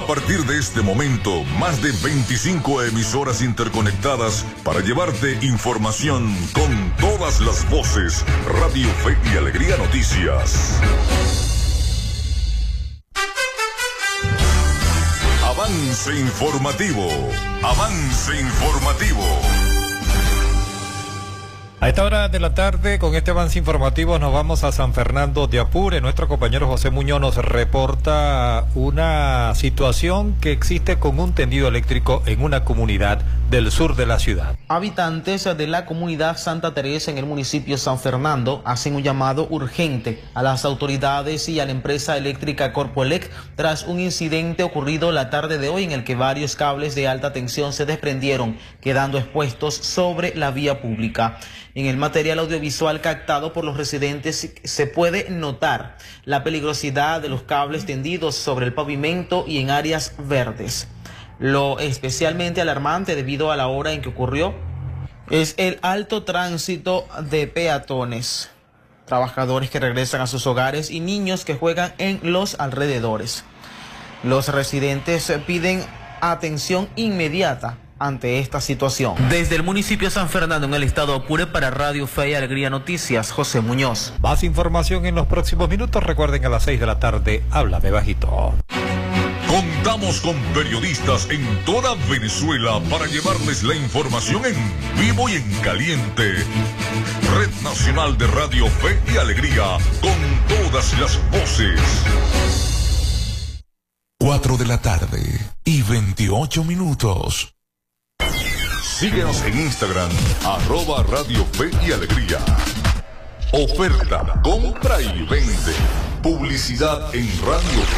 A partir de este momento, más de 25 emisoras interconectadas para llevarte información con todas las voces. Radio Fe y Alegría Noticias. Avance informativo. Avance informativo. A esta hora de la tarde, con este avance informativo, nos vamos a San Fernando de Apure. Nuestro compañero José Muñoz nos reporta una situación que existe con un tendido eléctrico en una comunidad del sur de la ciudad. Habitantes de la comunidad Santa Teresa en el municipio San Fernando hacen un llamado urgente a las autoridades y a la empresa eléctrica Corpoelec tras un incidente ocurrido la tarde de hoy en el que varios cables de alta tensión se desprendieron, quedando expuestos sobre la vía pública. En el material audiovisual captado por los residentes se puede notar la peligrosidad de los cables tendidos sobre el pavimento y en áreas verdes. Lo especialmente alarmante debido a la hora en que ocurrió es el alto tránsito de peatones, trabajadores que regresan a sus hogares y niños que juegan en los alrededores. Los residentes piden atención inmediata ante esta situación. Desde el municipio de San Fernando, en el estado Apure, para Radio Fe y Alegría Noticias, José Muñoz. Más información en los próximos minutos. Recuerden, a las 6 de la tarde, Háblame Bajito. Contamos con periodistas en toda Venezuela para llevarles la información en vivo y en caliente. Red Nacional de Radio Fe y Alegría, con todas las voces. 4 de la tarde y 28 minutos. Síguenos en Instagram, @Radio Fe y Alegría. Oferta, compra y vende. Publicidad en Radio